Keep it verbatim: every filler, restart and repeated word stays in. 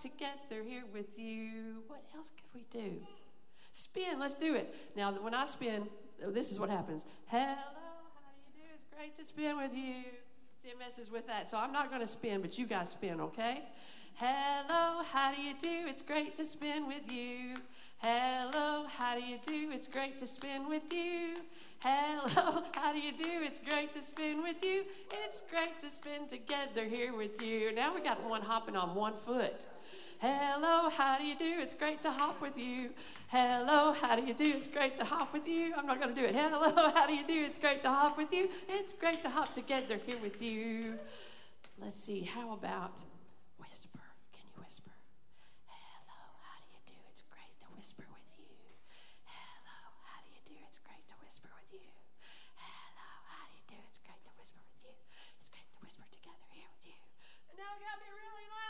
together here with you. What else could we do? Spin. Let's do it. Now, when I spin, this is what happens. Hello, how do you do? It's great to spin with you. See, it messes with that. So I'm not going to spin, but you guys spin, okay? Hello, how do you do? It's great to spin with you. Hello, how do you do? It's great to spin with you. Hello, how do you do? It's great to spin with you. It's great to spin together here with you. Now we got one hopping on one foot. Hello, how do you do? It's great to hop with you. Hello, how do you do? It's great to hop with you. I'm not going to do it. Hello, how do you do? It's great to hop with you. It's great to hop together here with you. Let's see, how about